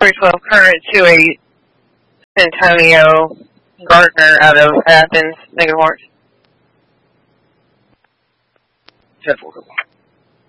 312 current to a Antonio Gardner out of Athens, negative marks. 10-4.